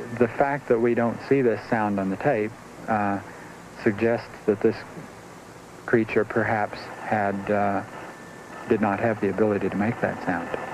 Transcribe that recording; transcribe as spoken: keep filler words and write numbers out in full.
the fact that we don't see this sound on the tape uh, suggests that this creature perhaps had uh, did not have the ability to make that sound.